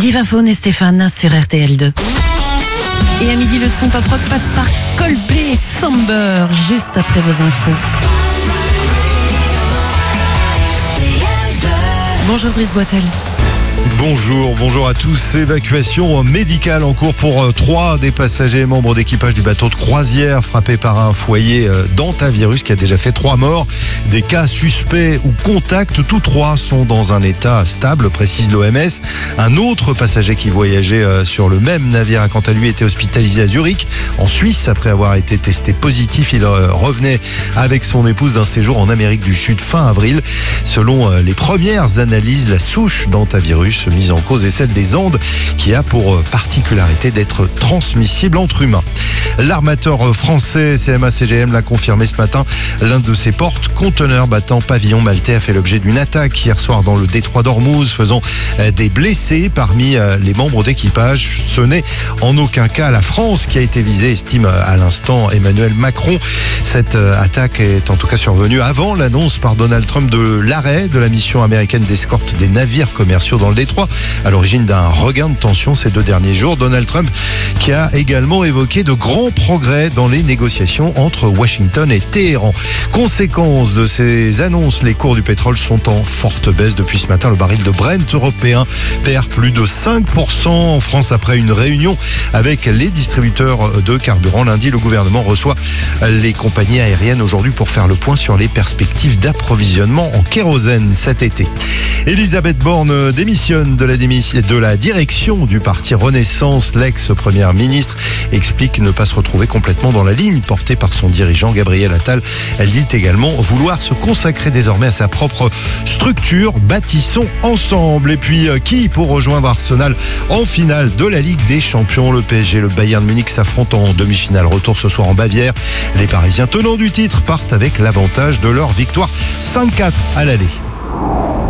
Yves Faune et Stéphane sur RTL2. Et à midi, le son pop rock passe par Coldplay et Somber, juste après vos infos. Bonjour Brice Boitel. Bonjour à tous. Évacuation médicale en cours pour 3 des passagers membres d'équipage du bateau de croisière frappé par un foyer d'hantavirus qui a déjà fait 3 morts. Des cas suspects ou contacts, tous 3 sont dans un état stable, précise l'OMS. Un autre passager qui voyageait sur le même navire a quant à lui été hospitalisé à Zurich, en Suisse, après avoir été testé positif. Il revenait avec son épouse d'un séjour en Amérique du Sud fin avril. Selon les premières analyses, la souche d'hantavirus mise en cause est celle des Andes, qui a pour particularité d'être transmissible entre humains. L'armateur français CMA-CGM l'a confirmé ce matin. L'un de ses porte-conteneurs battant pavillon maltais a fait l'objet d'une attaque hier soir dans le détroit d'Ormuz, faisant des blessés parmi les membres d'équipage. Ce n'est en aucun cas la France qui a été visée, estime à l'instant Emmanuel Macron. Cette attaque est en tout cas survenue avant l'annonce par Donald Trump de l'arrêt de la mission américaine d'escorte des navires commerciaux dans le détroit, à l'origine d'un regain de tension ces 2 derniers jours. Donald Trump qui a également évoqué de grands progrès dans les négociations entre Washington et Téhéran. Conséquence de ces annonces, les cours du pétrole sont en forte baisse depuis ce matin. Le baril de Brent européen perd plus de 5% en France après une réunion avec les distributeurs de carburant. Lundi, le gouvernement reçoit les compagnies aériennes aujourd'hui pour faire le point sur les perspectives d'approvisionnement en kérosène cet été. Elisabeth Borne démissionne de la direction du parti Renaissance. L'ex-première ministre explique ne pas se retrouver complètement dans la ligne portée par son dirigeant Gabriel Attal. Elle dit également vouloir se consacrer désormais à sa propre structure. Bâtissons ensemble. Et puis qui pour rejoindre Arsenal en finale de la Ligue des Champions? Le PSG et le Bayern Munich s'affrontent en demi-finale. Retour ce soir en Bavière. Les Parisiens tenants du titre partent avec l'avantage de leur victoire 5-4 à l'aller.